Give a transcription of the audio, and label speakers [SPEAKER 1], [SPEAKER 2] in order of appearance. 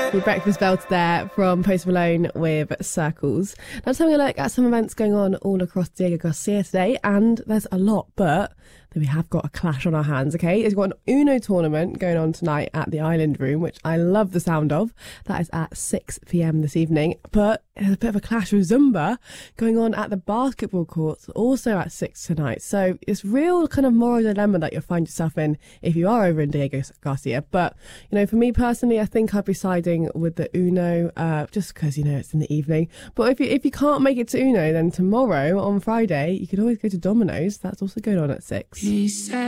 [SPEAKER 1] Your breakfast belt there from Post Malone with Circles. Now, just having a look at some events going on all across Diego Garcia today, and there's a lot, but we have got a clash on our hands, okay? We've got an Uno tournament going on tonight at the Island Room, which I love the sound of. That is at 6 p.m. this evening, but there's a bit of a clash with Zumba going on at the basketball courts, also at 6 tonight. So it's real kind of moral dilemma that you'll find yourself in if you are over in Diego Garcia. But, you know, for me personally, I think I'd be siding with the Uno, just because, you know, it's in the evening. But if you can't make it to Uno, then tomorrow on Friday, you could always go to Domino's. That's also going on at 6.
[SPEAKER 2] He said